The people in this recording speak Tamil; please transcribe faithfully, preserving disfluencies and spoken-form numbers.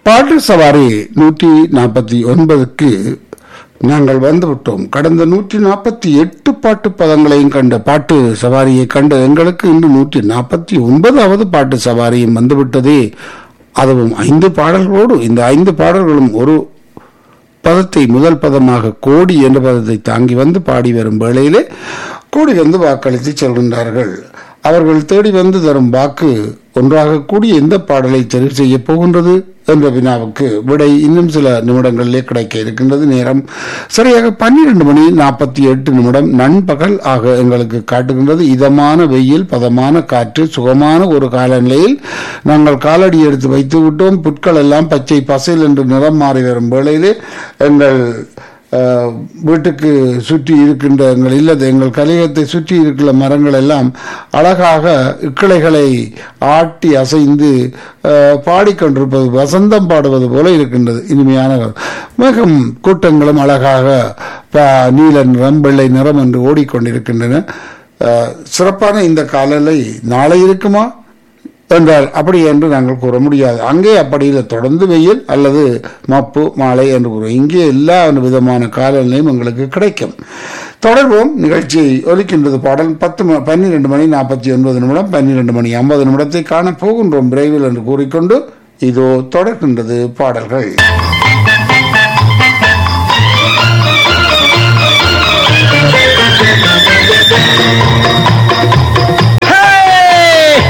பாட்டு சவாரி நூற்றி நாற்பத்தி ஒன்பதுக்கு நாங்கள் வந்துவிட்டோம். கடந்த நூற்றி நாற்பத்தி எட்டு பாட்டு பதங்களையும் கண்ட பாட்டு சவாரியை கண்ட எங்களுக்கு இன்று நூற்றி நாற்பத்தி ஒன்பதாவது பாட்டு சவாரியும் வந்துவிட்டதே. அதுவும் ஐந்து பாடல்களோடு. இந்த ஐந்து பாடல்களும் ஒரு பதத்தை முதல் பதமாக கோடி என்ற பதத்தை தாங்கி வந்து பாடி வரும் வேளையிலே கோடி வந்து வாக்களித்து செல்கின்றார்கள். அவர்கள் தேடி வந்து தரும் வாக்கு ஒன்றாக கூடிய எந்த பாடலை தெரிவு செய்ய போகின்றது என்ற வினாவுக்கு விடை இன்னும் சில நிமிடங்களிலே கிடைக்க இருக்கின்றது. நேரம் சரியாக பன்னிரண்டு மணி நாற்பத்தி எட்டு நிமிடம் நண்பகல் ஆக எங்களுக்கு காட்டுகின்றது. இதமான வெயில், பதமான காற்று, சுகமான ஒரு காலநிலையில் நாங்கள் காலடி எடுத்து வைத்து விட்டோம். புட்கள் எல்லாம் பச்சை பசைல் என்று நிறம் மாறி வரும் வேளையிலே எங்கள் வீட்டுக்கு சுற்றி இருக்கின்ற எங்கள் இல்லது எங்கள் கலிகத்தை சுற்றி இருக்கிற மரங்கள் எல்லாம் அழகாக கிளைகளை ஆட்டி அசைந்து பாடிக்கொண்டிருப்பது, வசந்தம் பாடுவது போல இருக்கின்றது. இனிமையான மேகம் கூட்டங்களும் அழகாக நீல நிறம், வெள்ளை நிறம் என்று ஓடிக்கொண்டிருக்கின்றன. சிறப்பான இந்த காலநிலை நாளை இருக்குமா என்றால் அப்படி என்று நாங்கள் கூற முடியாது. அங்கே அப்படி இல்லை, தொடர்ந்து வெயில் அல்லது மப்பு மாலை என்று கூறுவோம். இங்கே எல்லா விதமான காலநிலையும் எங்களுக்கு கிடைக்கும். தொடர்வோம். நிகழ்ச்சியை ஒலிக்கின்றது பாடல் பத்து பன்னிரெண்டு மணி நாற்பத்தி ஒன்பது நிமிடம் பன்னிரெண்டு மணி ஐம்பது நிமிடத்தை காண போகின்றோம் விரைவில் என்று கூறிக்கொண்டு இதோ தொடர்கின்றது பாடல்கள்.